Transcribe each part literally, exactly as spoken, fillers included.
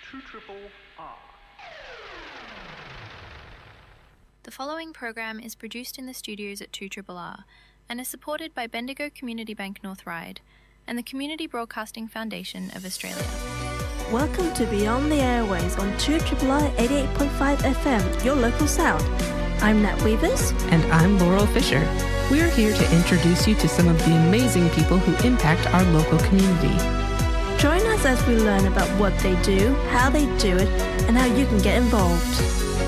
two triple R. The following program is produced in the studios at two triple R and is supported by Bendigo Community Bank North Ryde and the Community Broadcasting Foundation of Australia. Welcome to Beyond the Airways on two triple R eighty-eight point five F M, your local sound. I'm Nat Weavers. And I'm Laurel Fisher. We're here to introduce you to some of the amazing people who impact our local community. Join us as we learn about what they do, how they do it, and how you can get involved.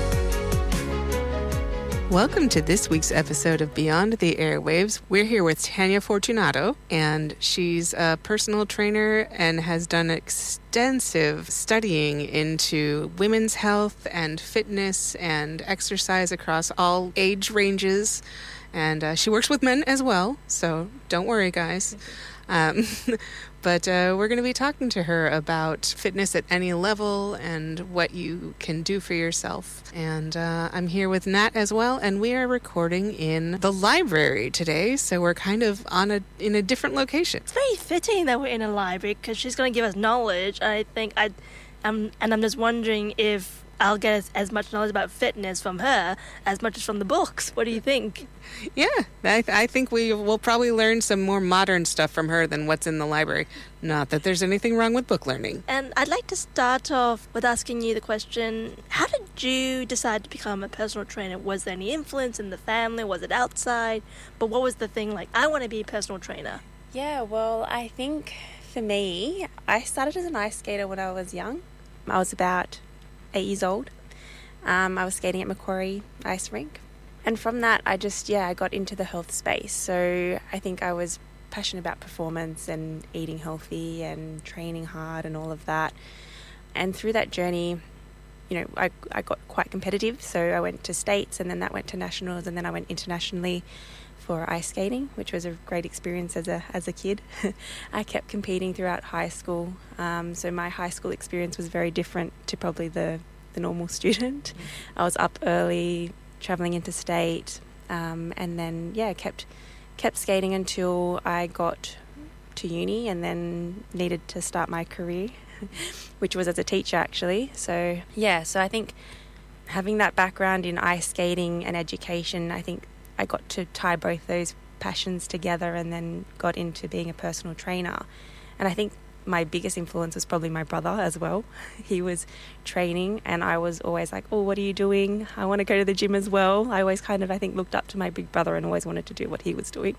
Welcome to this week's episode of Beyond the Airwaves. We're here with Tanya Fortunato, and she's a personal trainer and has done extensive studying into women's health and fitness and exercise across all age ranges. And uh, she works with men as well, so don't worry, guys. Um, but uh, we're going to be talking to her about fitness at any level and what you can do for yourself. And uh, I'm here with Nat as well, and we are recording in the library today, so we're kind of on a in a different location. It's very fitting that we're in a library because she's going to give us knowledge. I think I, um, and I'm just wondering if I'll get as, as much knowledge about fitness from her as much as from the books. What do you think? Yeah, I, th- I think we will probably learn some more modern stuff from her than what's in the library. Not that there's anything wrong with book learning. And I'd like to start off with asking you the question, how did you decide to become a personal trainer? Was there any influence in the family? Was it outside? But what was the thing like, I want to be a personal trainer? Yeah, well, I think for me, I started as an ice skater when I was young. I was about eight years old. Um, I was skating at Macquarie Ice Rink. And from that, I just, yeah, I got into the health space. So I think I was passionate about performance and eating healthy and training hard and all of that. And through that journey, you know, I, I got quite competitive. So I went to states and then that went to nationals and then I went internationally for ice skating, which was a great experience as a as a kid. I kept competing throughout high school. Um, so my high school experience was very different to probably the, the normal student. I was up early, travelling interstate, um, and then, yeah, kept kept skating until I got to uni and then needed to start my career, which was as a teacher, actually. So, yeah, so I think having that background in ice skating and education, I think I got to tie both those passions together and then got into being a personal trainer. And I think my biggest influence was probably my brother as well. He was training and I was always like, oh, what are you doing? I want to go to the gym as well. I always kind of, I think, looked up to my big brother and always wanted to do what he was doing.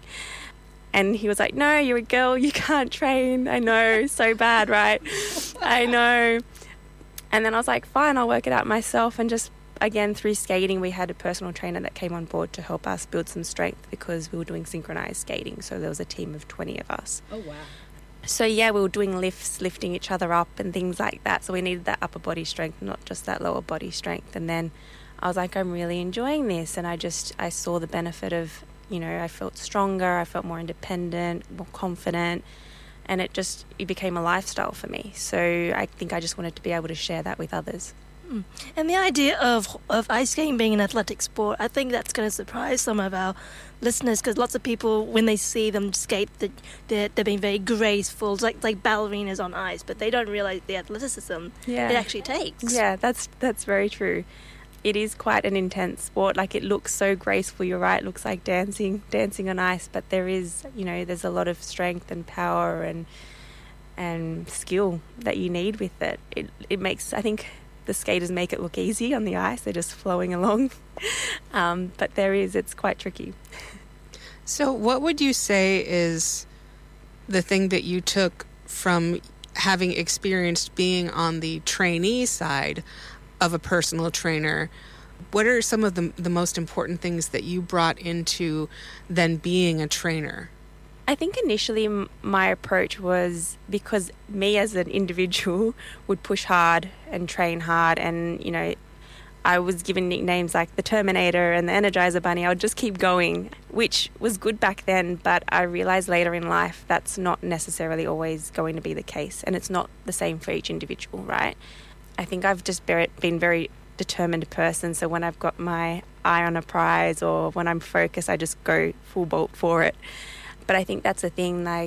And he was like, no, you're a girl, you can't train. I know, so bad, right? I know. And then I was like, fine, I'll work it out myself. And just, again, through skating, we had a personal trainer that came on board to help us build some strength because we were doing synchronized skating. So there was a team of twenty of us. Oh, wow. So, yeah, we were doing lifts, lifting each other up and things like that. So we needed that upper body strength, not just that lower body strength. And then I was like, I'm really enjoying this. And I just, I saw the benefit of, you know, I felt stronger, I felt more independent, more confident. And it just, it became a lifestyle for me. So I think I just wanted to be able to share that with others. And the idea of of ice skating being an athletic sport, I think that's going to surprise some of our listeners because lots of people, when they see them skate, they're, they're being very graceful, it's like like ballerinas on ice, but they don't realize the athleticism yeah. it actually takes. Yeah, that's that's very true. It is quite an intense sport. Like, it looks so graceful, you're right, it looks like dancing dancing on ice, but there is, you know, there's a lot of strength and power and and skill that you need with it. It it makes, I think, the skaters make it look easy on the ice. They're just flowing along. um, but there is, it's quite tricky. So what would you say is the thing that you took from having experienced being on the trainee side of a personal trainer? What are some of the, the most important things that you brought into then being a trainer? I think initially my approach was because me as an individual would push hard and train hard, and, you know, I was given nicknames like the Terminator and the Energizer Bunny. I would just keep going, which was good back then, but I realised later in life that's not necessarily always going to be the case, and it's not the same for each individual, right? I think I've just been very determined person, so when I've got my eye on a prize or when I'm focused, I just go full bolt for it. But I think that's the thing, like,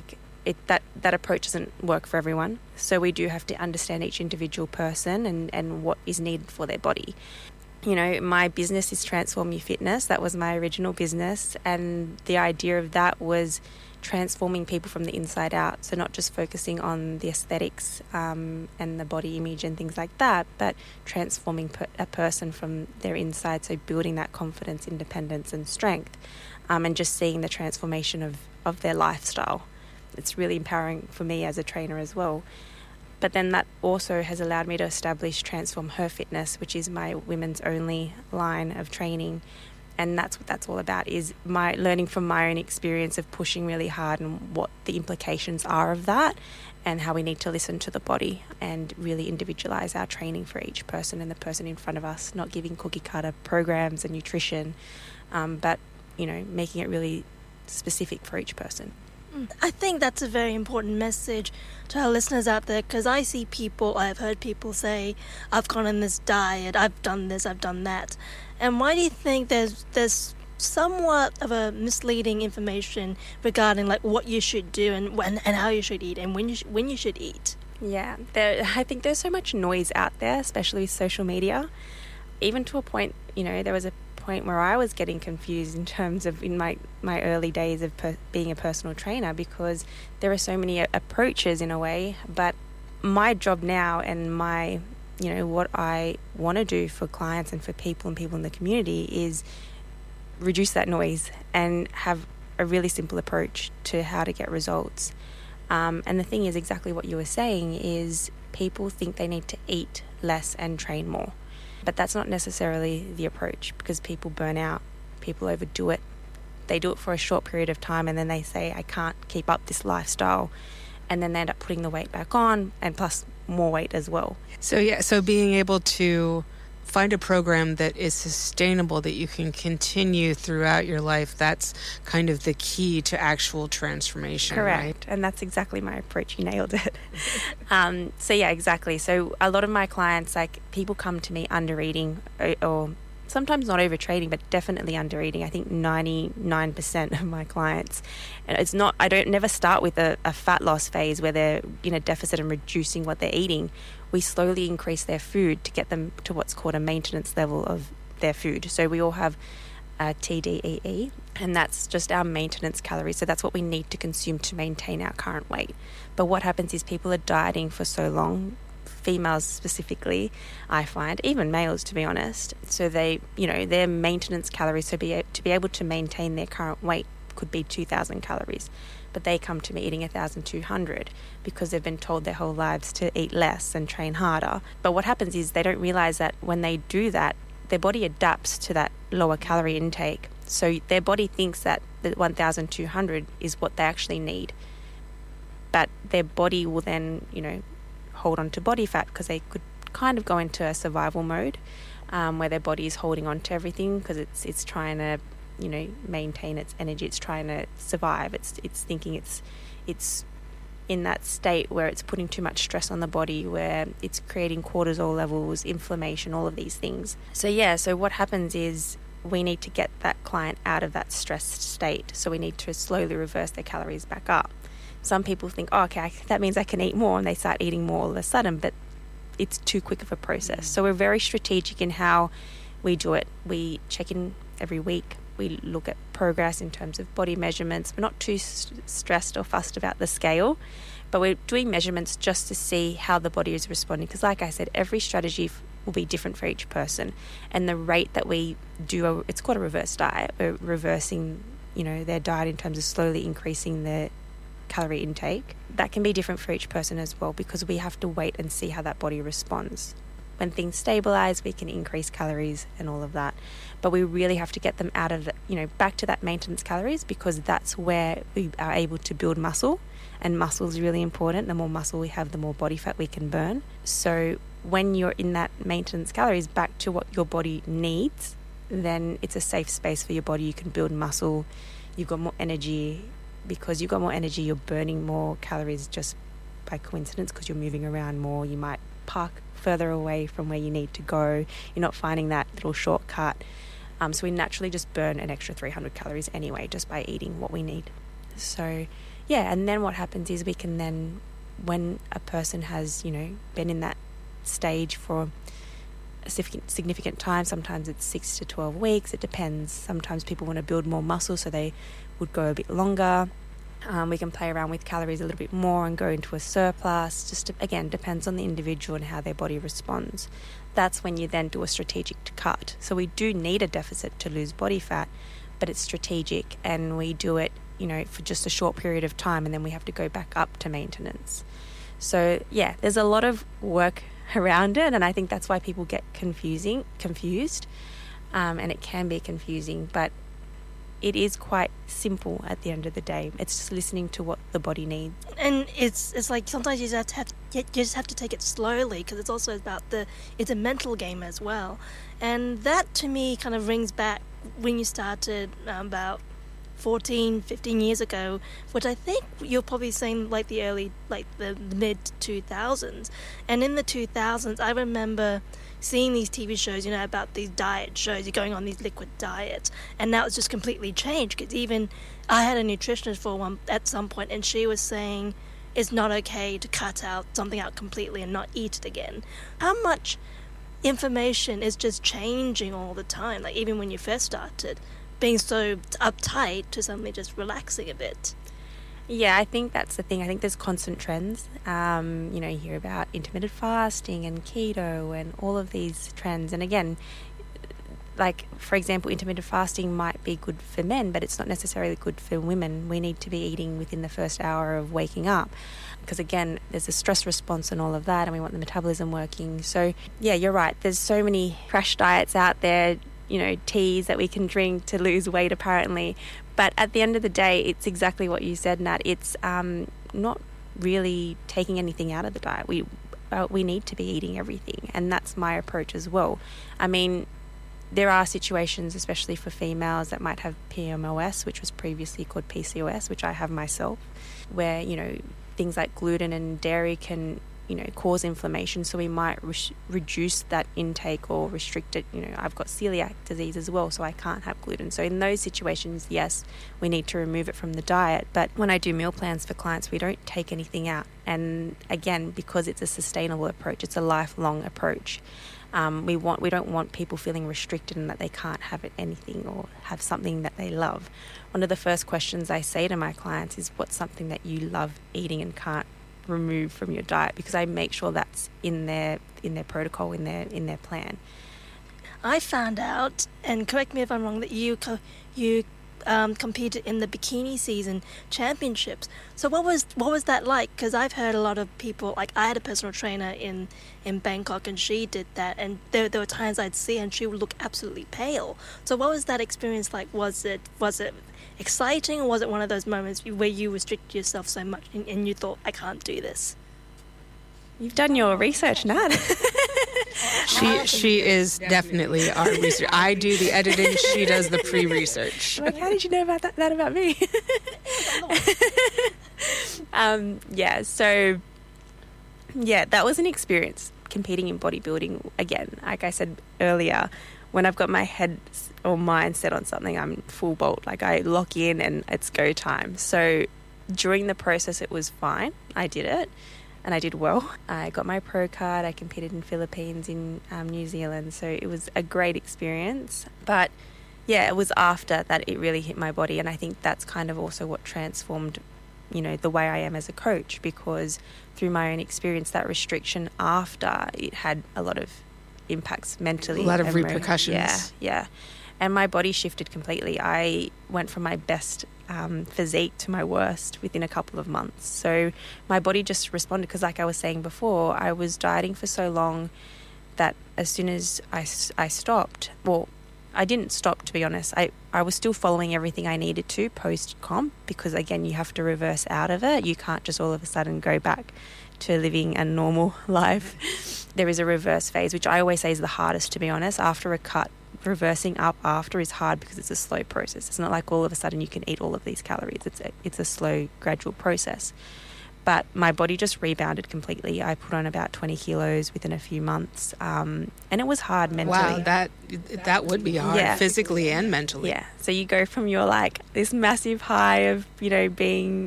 it that, that approach doesn't work for everyone. So we do have to understand each individual person and, and what is needed for their body. You know, my business is Transform Your Fitness. That was my original business, and the idea of that was transforming people from the inside out. So not just focusing on the aesthetics um, and the body image and things like that, but transforming per- a person from their inside. So building that confidence, independence and strength, um, and just seeing the transformation of, of their lifestyle. It's really empowering for me as a trainer as well. But then that also has allowed me to establish Transform Her Fitness, which is my women's only line of training. And that's what that's all about, is my learning from my own experience of pushing really hard and what the implications are of that, and how we need to listen to the body and really individualize our training for each person and the person in front of us, not giving cookie cutter programs and nutrition, um, but, you know, making it really specific for each person. I think that's a very important message to our listeners out there, because I see people, I've heard people say, I've gone on this diet, I've done this, I've done that. And why do you think there's there's somewhat of a misleading information regarding like what you should do and when and how you should eat and when you sh- when you should eat? Yeah, there, I think there's so much noise out there, especially with social media. Even to a point, you know, there was a point where I was getting confused in terms of in my, my early days of per, being a personal trainer, because there are so many approaches in a way. But my job now and my, you know, what I want to do for clients and for people and people in the community is reduce that noise and have a really simple approach to how to get results. Um, and the thing is, exactly what you were saying, is people think they need to eat less and train more. But that's not necessarily the approach, because people burn out, people overdo it. They do it for a short period of time and then they say, I can't keep up this lifestyle. And then they end up putting the weight back on, and plus more weight as well. So, yeah, so being able to find a program that is sustainable, that you can continue throughout your life, that's kind of the key to actual transformation. Correct. Right? And that's exactly my approach. You nailed it. um, so yeah, exactly. So a lot of my clients, like, people come to me under eating, or, or sometimes not over trading, but definitely under eating. I think ninety-nine percent of my clients, and it's not, I don't never start with a, a fat loss phase where they're in a deficit and reducing what they're eating. We slowly increase their food to get them to what's called a maintenance level of their food. So we all have uh, T D E E, and that's just our maintenance calories. So that's what we need to consume to maintain our current weight. But what happens is people are dieting for so long, females specifically, I find, even males to be honest. So they, you know, their maintenance calories, so be, to be able to maintain their current weight could be two thousand calories. But they come to me eating one thousand two hundred because they've been told their whole lives to eat less and train harder. But what happens is they don't realize that when they do that, their body adapts to that lower calorie intake. So their body thinks that the one thousand two hundred is what they actually need. But their body will then, you know, hold on to body fat, because they could kind of go into a survival mode um, where their body is holding on to everything because it's it's trying to, you know, maintain its energy. It's trying to survive. It's it's thinking it's it's in that state where it's putting too much stress on the body, where it's creating cortisol levels, inflammation, all of these things. So yeah, so what happens is we need to get that client out of that stressed state. So we need to slowly reverse their calories back up. Some people think, oh, okay, that means I can eat more, and they start eating more all of a sudden, but it's too quick of a process. So we're very strategic in how we do it. We check in every week. We look at progress in terms of body measurements. We're not too st- stressed or fussed about the scale, but we're doing measurements just to see how the body is responding. Because like I said, every strategy f- will be different for each person. And the rate that we do, a, it's called a reverse diet. We're reversing, you know, their diet in terms of slowly increasing their calorie intake. That can be different for each person as well, because we have to wait and see how that body responds. When things stabilize, we can increase calories and all of that. But we really have to get them out of, the, you know, back to that maintenance calories, because that's where we are able to build muscle. And muscle is really important. The more muscle we have, the more body fat we can burn. So when you're in that maintenance calories, back to what your body needs, then it's a safe space for your body. You can build muscle. You've got more energy. Because you've got more energy, you're burning more calories just by coincidence, because you're moving around more. You might park further away from where you need to go. You're not finding that little shortcut. Um, so we naturally just burn an extra three hundred calories anyway, just by eating what we need. So yeah, and then what happens is we can then, when a person has, you know, been in that stage for a significant, significant time, sometimes it's six to twelve weeks, it depends. Sometimes people want to build more muscle, so they would go a bit longer. Um, we can play around with calories a little bit more and go into a surplus. Just, to, again, depends on the individual and how their body responds. That's when you then do a strategic cut. So we do need a deficit to lose body fat, but it's strategic, and we do it, you know, for just a short period of time, and then we have to go back up to maintenance. So yeah, there's a lot of work around it, and I think that's why people get confusing, confused, um, and it can be confusing, but it is quite simple at the end of the day. It's just listening to what the body needs. And it's it's like sometimes you just have to, you just have to take it slowly, because it's also about the it's a mental game as well. And that to me kind of rings back when you started um, about fourteen, fifteen years ago, which I think you're probably saying like the early, like the, the mid two thousands. And in the two thousands, I remember seeing these T V shows, you know, about these diet shows, you're going on these liquid diets, and now it's just completely changed, because even I had a nutritionist for one at some point, and she was saying it's not okay to cut out something out completely and not eat it again. How much information is just changing all the time, like even when you first started, being so uptight to suddenly just relaxing a bit? Yeah, I think that's the thing. I think there's constant trends. Um, you know, you hear about intermittent fasting and keto and all of these trends. And again, like, for example, intermittent fasting might be good for men, but it's not necessarily good for women. We need to be eating within the first hour of waking up, because again, there's a stress response and all of that, and we want the metabolism working. So yeah, you're right. There's so many crash diets out there, you know, teas that we can drink to lose weight apparently. But at the end of the day, it's exactly what you said, Nat. It's um, not really taking anything out of the diet. We uh, we need to be eating everything, and that's my approach as well. I mean, there are situations, especially for females, that might have P M O S, which was previously called P C O S, which I have myself, where, you know, things like gluten and dairy can, you know, cause inflammation. So we might re- reduce that intake or restrict it. You know, I've got celiac disease as well, so I can't have gluten. So in those situations, yes, we need to remove it from the diet. But when I do meal plans for clients, we don't take anything out. And again, because it's a sustainable approach, it's a lifelong approach. Um, we want we don't want people feeling restricted and that they can't have it anything or have something that they love. One of the first questions I say to my clients is, what's something that you love eating and can't remove from your diet? Because I make sure that's in their in their protocol, in their in their plan. I found out, and correct me if I'm wrong, that you co- you um, competed in the bikini season championships. So what was what was that like? Because I've heard a lot of people, like I had a personal trainer in, in Bangkok, and she did that, and there there were times I'd see her and she would look absolutely pale. So what was that experience like? Was it was it exciting, or was it one of those moments where you restricted yourself so much and, and you thought, I can't do this? You've done your research, Nat. She she is definitely our research. I do the editing. She does the pre-research. Like, how did you know about that, that about me? um, yeah, so, yeah, that was an experience competing in bodybuilding. Again, like I said earlier, when I've got my head or mind set on something, I'm full bolt. Like, I lock in and it's go time. So during the process, it was fine. I did it. And I did well. I got my pro card. I competed in Philippines, in um, New Zealand. So it was a great experience. But yeah, it was after that it really hit my body. And I think that's kind of also what transformed, you know, the way I am as a coach, because through my own experience, that restriction after, it had a lot of impacts mentally. A lot of and repercussions. Yeah, yeah. And my body shifted completely. I went from my best um, physique to my worst within a couple of months. So my body just responded, because like I was saying before, I was dieting for so long that as soon as I, I stopped, well, I didn't stop, to be honest. I, I was still following everything I needed to post-comp, because again, you have to reverse out of it. You can't just all of a sudden go back to living a normal life. There is a reverse phase, which I always say is the hardest, to be honest. After a cut, reversing up after is hard, because it's a slow process. It's not like all of a sudden you can eat all of these calories. It's a, it's a slow, gradual process. But my body just rebounded completely. I put on about twenty kilos within a few months, um, and it was hard mentally. Wow, that that would be hard, yeah. physically and mentally. Yeah. So you go from your like this massive high of, you know, being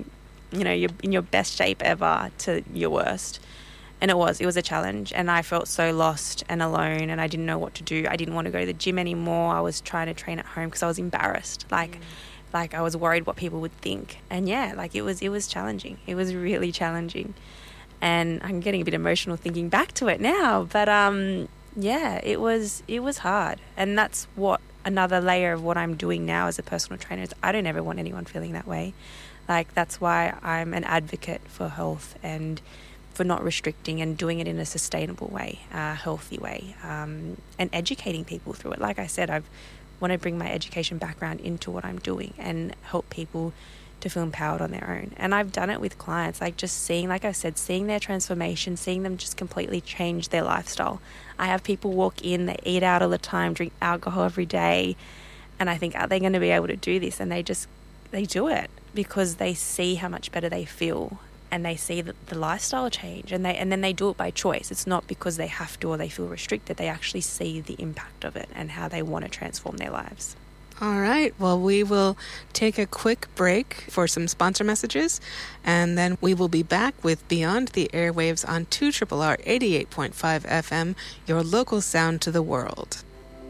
you know, you're in your best shape ever to your worst. And it was, it was a challenge, and I felt so lost and alone, and I didn't know what to do. I didn't want to go to the gym anymore. I was trying to train at home because I was embarrassed. Like, mm. like I was worried what people would think. And yeah, like it was, it was challenging. It was really challenging. And I'm getting a bit emotional thinking back to it now. But um, yeah, it was, it was hard. And that's what another layer of what I'm doing now as a personal trainer is. I don't ever want anyone feeling that way. Like, that's why I'm an advocate for health and for not restricting and doing it in a sustainable way, a healthy way, um, and educating people through it. Like I said, I want to bring my education background into what I'm doing and help people to feel empowered on their own. And I've done it with clients, like just seeing, like I said, seeing their transformation, seeing them just completely change their lifestyle. I have people walk in, they eat out all the time, drink alcohol every day, and I think, are they going to be able to do this? And they just, they do it because they see how much better they feel. And they see the, the lifestyle change, and they and then they do it by choice. It's not because they have to or they feel restricted. They actually see the impact of it and how they want to transform their lives. All right. Well, we will take a quick break for some sponsor messages, and then we will be back with Beyond the Airwaves on two R R R eighty-eight point five F M, your local sound to the world.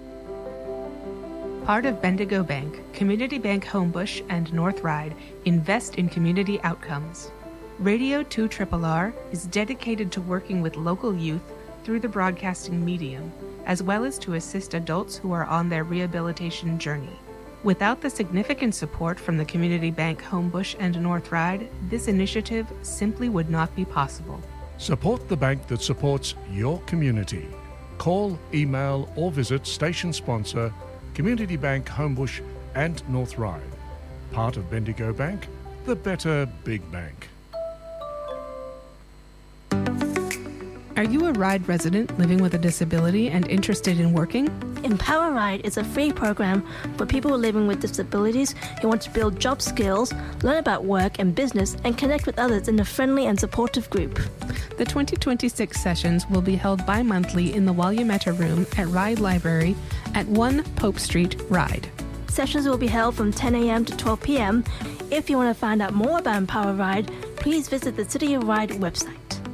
Part of Bendigo Bank, Community Bank Homebush, and North Ryde invest in community outcomes. Radio two R R R is dedicated to working with local youth through the broadcasting medium, as well as to assist adults who are on their rehabilitation journey. Without the significant support from the Community Bank Homebush and North Ryde, this initiative simply would not be possible. Support the bank that supports your community. Call, email, or visit station sponsor Community Bank Homebush and North Ryde. Part of Bendigo Bank, the better big bank. Are you a Ryde resident living with a disability and interested in working? Empower Ryde is a free program for people living with disabilities who want to build job skills, learn about work and business, and connect with others in a friendly and supportive group. The twenty twenty-six sessions will be held bi-monthly in the Walyametta Room at Ryde Library at one Pope Street, Ryde. Sessions will be held from ten a.m. to twelve p.m. If you want to find out more about Empower Ryde, please visit the City of Ryde website.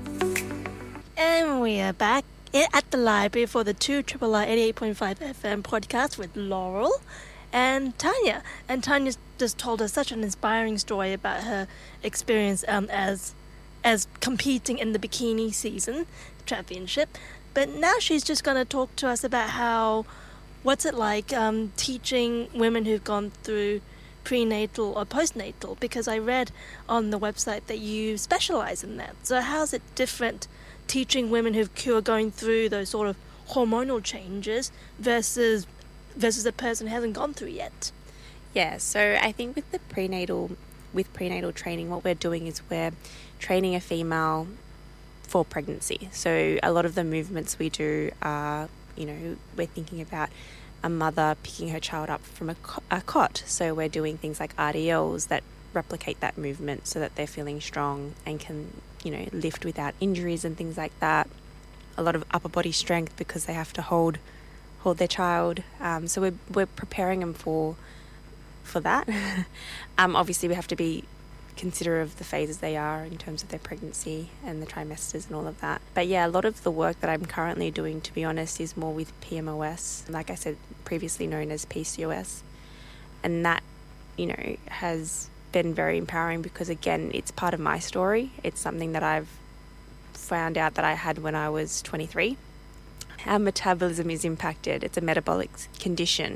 And we are back at the library for the two R R R eighty-eight point five F M podcast with Laurel and Tanya. And Tanya just told us such an inspiring story about her experience um, as as competing in the bikini season championship. But now she's just going to talk to us about how, what's it like um, teaching women who've gone through prenatal or postnatal, because I read on the website that you specialize in that. So how's it different teaching women who've, who are going through those sort of hormonal changes versus versus a person who hasn't gone through yet? Yeah, so I think with the prenatal with prenatal training, what we're doing is we're training a female for pregnancy. So a lot of the movements we do are, you know, we're thinking about a mother picking her child up from a, co- a cot. So we're doing things like R D Ls that replicate that movement so that they're feeling strong and can, you know, lift without injuries and things like that. A lot of upper body strength because they have to hold hold their child. Um, so we're we're preparing them for for that. um, obviously, we have to be considerate of the phases they are in terms of their pregnancy and the trimesters and all of that. But yeah, a lot of the work that I'm currently doing, to be honest, is more with P M O S, like I said, previously known as P C O S. And that, you know, has been very empowering because, again, it's part of my story. It's something that I've found out that I had when I was twenty-three. Our metabolism is impacted. It's a metabolic condition.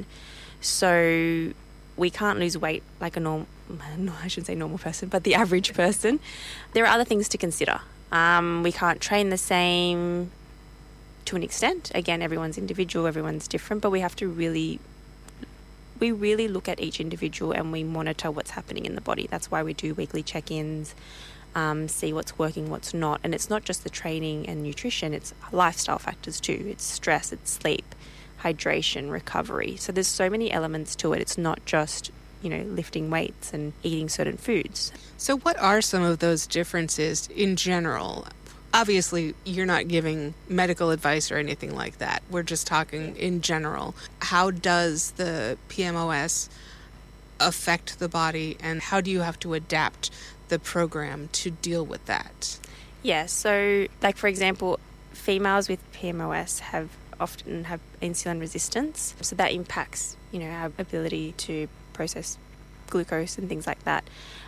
So we can't lose weight like a normal, no, I shouldn't say normal person, but the average person. There are other things to consider. Um, we can't train the same to an extent. Again, everyone's individual, everyone's different, but we have to really, we really look at each individual and we monitor what's happening in the body. That's why we do weekly check-ins, um, see what's working, what's not. And it's not just the training and nutrition, it's lifestyle factors too. It's stress, it's sleep, hydration, recovery. So there's so many elements to it. It's not just, you know, lifting weights and eating certain foods. So what are some of those differences in general? Obviously, you're not giving medical advice or anything like that. We're just talking in general. How does the P M O S affect the body, and how do you have to adapt the program to deal with that? Yeah, so like for example, females with P M O S have often have insulin resistance, so that impacts, you know, our ability to process glucose and things like that.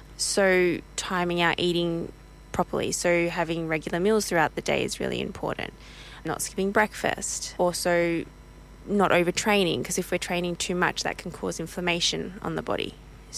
So timing our eating properly, so having regular meals throughout the day is really important. Not skipping breakfast. Also not overtraining, because if we're training too much, that can cause inflammation on the body.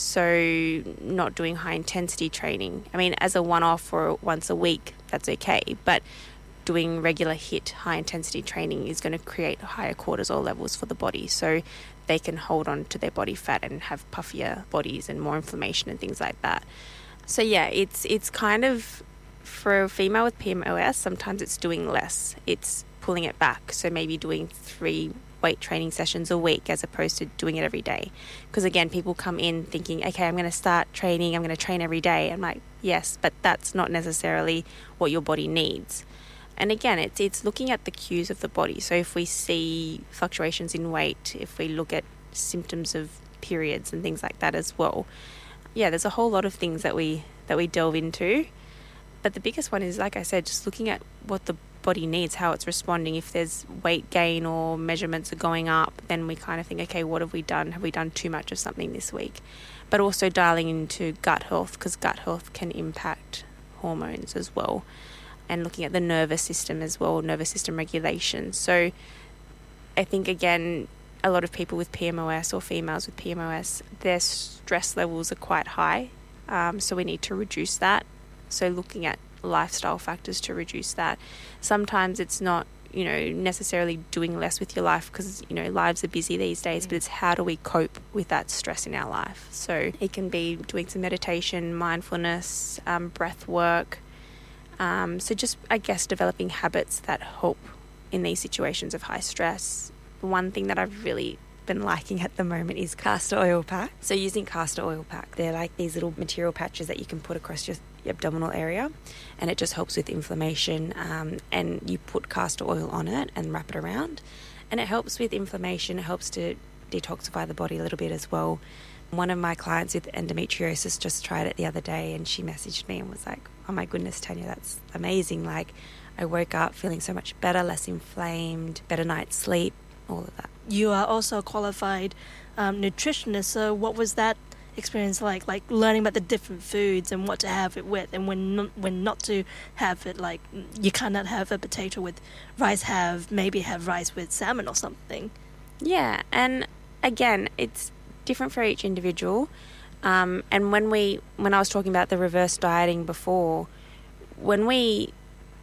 So not doing high intensity training. I mean, as a one-off or once a week, that's okay, but doing regular HIIT, high intensity training, is going to create higher cortisol levels for the body, so they can hold on to their body fat and have puffier bodies and more inflammation and things like that. So yeah, it's it's kind of, for a female with P M O S, sometimes it's doing less. It's pulling it back, so maybe doing three weight training sessions a week as opposed to doing it every day. Because again, people come in thinking, okay, I'm going to start training, I'm going to train every day. I'm like, yes, but that's not necessarily what your body needs. And again, it's it's looking at the cues of the body. So if we see fluctuations in weight, if we look at symptoms of periods and things like that as well. Yeah, there's a whole lot of things that we that we delve into. But the biggest one is, like I said, just looking at what the body needs, how it's responding. If there's weight gain or measurements are going up, then we kind of think, okay, what have we done? Have we done too much of something this week? But also dialing into gut health, because gut health can impact hormones as well. And looking at the nervous system as well, nervous system regulation. So I think, again, a lot of people with P M O S or females with P M O S, their stress levels are quite high. Um, so we need to reduce that. So looking at lifestyle factors to reduce that. Sometimes it's not, you know, necessarily doing less with your life, because, you know, lives are busy these days, but it's how do we cope with that stress in our life. So it can be doing some meditation, mindfulness, um, breath work. Um, so just, I guess, developing habits that help in these situations of high stress. One thing that I've really been liking at the moment is castor oil pack. So using castor oil pack, they're like these little material patches that you can put across your abdominal area, and it just helps with inflammation, um, and you put castor oil on it and wrap it around, and it helps with inflammation. It helps to detoxify the body a little bit as well. One of my clients with endometriosis just tried it the other day, and she messaged me and was like, oh my goodness, Tanya, that's amazing. Like, I woke up feeling so much better, less inflamed, better night's sleep, all of that. You are also a qualified um, nutritionist, so what was that experience like? Like learning about the different foods and what to have it with, and when not, when not to have it. Like, you cannot have a potato with rice, have maybe have rice with salmon or something. Yeah, and again, it's different for each individual. Um, and when we, when I was talking about the reverse dieting before, when we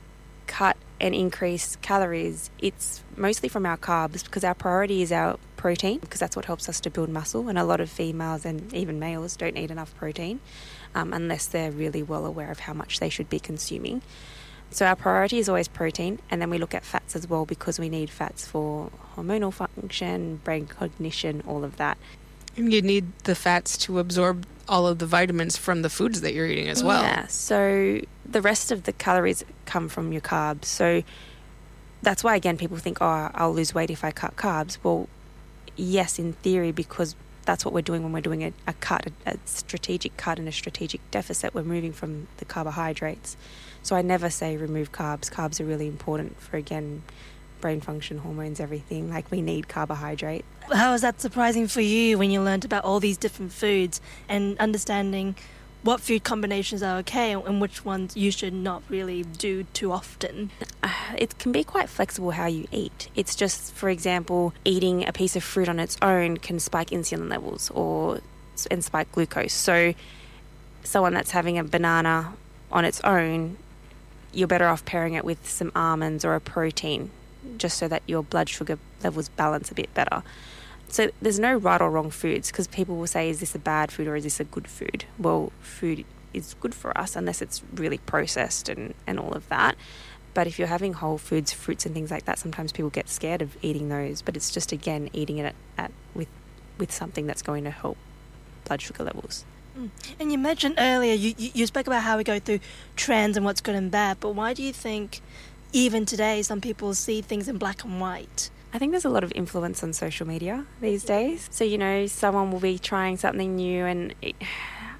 cut and increase calories, it's mostly from our carbs, because our priority is our protein, because that's what helps us to build muscle. And a lot of females and even males don't eat enough protein um, unless they're really well aware of how much they should be consuming. So our priority is always protein, and then we look at fats as well, because we need fats for hormonal function, brain cognition, all of that. And you need the fats to absorb all of the vitamins from the foods that you're eating as well. Yeah, so the rest of the calories come from your carbs. So that's why, again, people think, oh, I'll lose weight if I cut carbs. Well, yes, in theory, because that's what we're doing when we're doing a, a cut, a, a strategic cut and a strategic deficit. We're moving from the carbohydrates. So I never say remove carbs. Carbs are really important for, again, brain function, hormones, everything. Like, we need carbohydrate. How was that surprising for you when you learned about all these different foods and understanding what food combinations are okay and which ones you should not really do too often? Uh, it can be quite flexible how you eat. It's just, for example, eating a piece of fruit on its own can spike insulin levels or and spike glucose. So someone that's having a banana on its own, you're better off pairing it with some almonds or a protein, just so that your blood sugar levels balance a bit better. So there's no right or wrong foods, because people will say, is this a bad food or is this a good food? Well, food is good for us unless it's really processed and, and all of that. But if you're having whole foods, fruits and things like that, sometimes people get scared of eating those. But it's just, again, eating it at, at with with something that's going to help blood sugar levels. Mm. And you mentioned earlier, you, you, you spoke about how we go through trends and what's good and bad, but why do you think even today some people see things in black and white? I think there's a lot of influence on social media these days. So, you know, someone will be trying something new and it,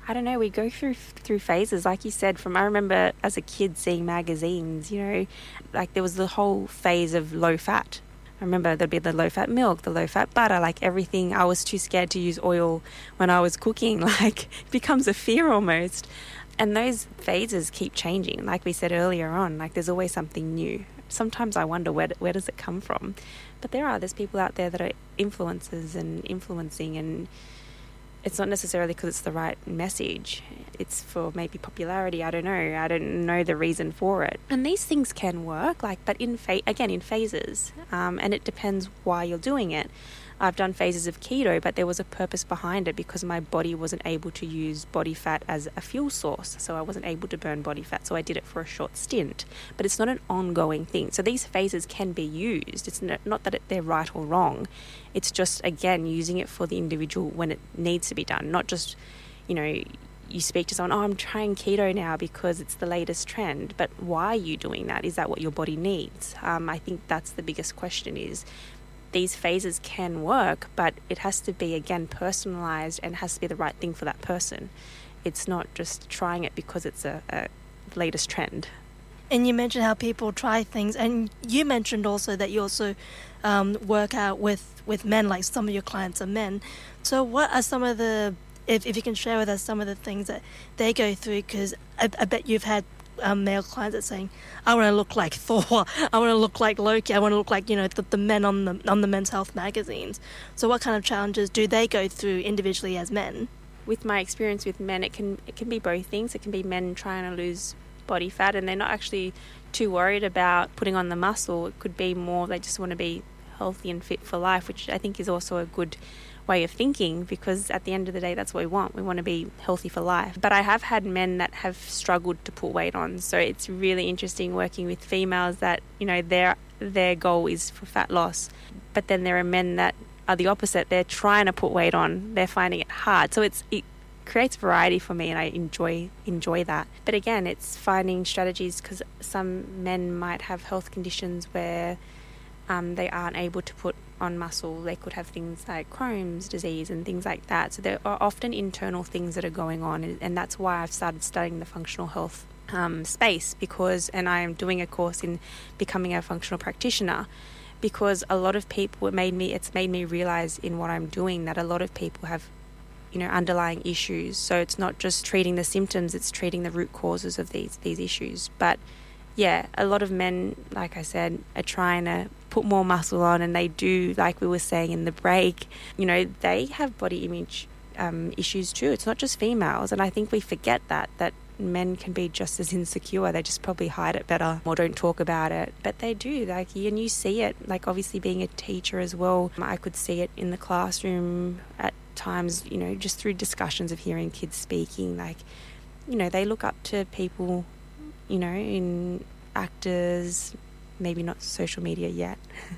I don't know, we go through through phases, like you said. From I remember as a kid seeing magazines, you know, like there was the whole phase of low fat. I remember there'd be the low fat milk, the low fat butter, like everything. I was too scared to use oil when I was cooking. Like it becomes a fear almost. And those phases keep changing. Like we said earlier on, like there's always something new. Sometimes I wonder where where does it come from? But there are there's people out there that are influencers and influencing, and it's not necessarily because it's the right message. It's for maybe popularity. I don't know. I don't know the reason for it. And these things can work, like, but in fa- again in phases, um, and it depends why you're doing it. I've done phases of keto, but there was a purpose behind it because my body wasn't able to use body fat as a fuel source. So I wasn't able to burn body fat. So I did it for a short stint, but it's not an ongoing thing. So these phases can be used. It's not that they're right or wrong. It's just, again, using it for the individual when it needs to be done. Not just, you know, you speak to someone, oh, I'm trying keto now because it's the latest trend. But why are you doing that? Is that what your body needs? Um, I think that's the biggest question is, these phases can work, but it has to be, again, personalized and has to be the right thing for that person. It's not just trying it because it's a, a latest trend. And you mentioned how people try things, and you mentioned also that you also um, work out with, with men, like some of your clients are men. So what are some of the, if, if you can share with us some of the things that they go through, because I, I bet you've had Um, male clients that saying, I want to look like Thor, I want to look like Loki, I want to look like, you know, the, the men on the on the Men's Health magazines. So what kind of challenges do they go through individually as men? With my experience with men, it can it can be both things. It can be men trying to lose body fat and they're not actually too worried about putting on the muscle. It could be more they just want to be healthy and fit for life, which I think is also a good way of thinking, because at the end of the day that's what we want. We want to be healthy for life. But I have had men that have struggled to put weight on, so it's really interesting working with females that, you know, their their goal is for fat loss, but then there are men that are the opposite. They're trying to put weight on, they're finding it hard. So it's it creates variety for me, and I enjoy enjoy that. But again, it's finding strategies, because some men might have health conditions where um, they aren't able to put on muscle. They could have things like Crohn's disease and things like that. So there are often internal things that are going on, and that's why I've started studying the functional health um, space, because, and I am doing a course in becoming a functional practitioner, because a lot of people, it made me, it's made me realize in what I'm doing that a lot of people have, you know, underlying issues. So it's not just treating the symptoms, it's treating the root causes of these these issues. But yeah, a lot of men, like I said, are trying to put more muscle on, and they do, like we were saying in the break, you know, they have body image um, issues too. It's not just females, and I think we forget that, that men can be just as insecure. They just probably hide it better or don't talk about it, but they do, like, and you see it, like obviously being a teacher as well, I could see it in the classroom at times, you know, just through discussions of hearing kids speaking, like, you know, they look up to people, you know, in actors, maybe not social media yet,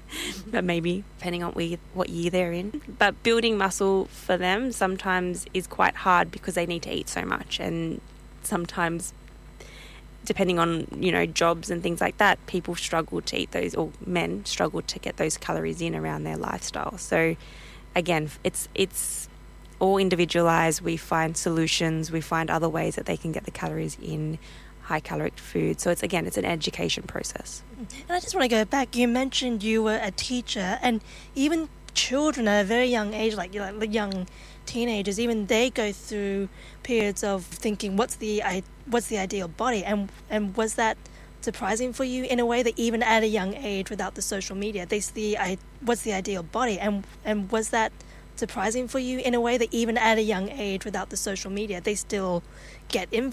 but maybe depending on what year they're in. But building muscle for them sometimes is quite hard because they need to eat so much, and sometimes depending on, you know, jobs and things like that, people struggle to eat those, or men struggle to get those calories in around their lifestyle. So again, it's it's all individualized. We find solutions, we find other ways that they can get the calories in, high caloric food. So it's, again, it's an education process. And I just want to go back. You mentioned you were a teacher, and even children at a very young age, like, you know, the young teenagers, even they go through periods of thinking, what's the I, what's the ideal body? And and was that surprising for you in a way that even at a young age, without the social media, they see I, what's the ideal body? And and was that surprising for you in a way that even at a young age, without the social media, they still get influenced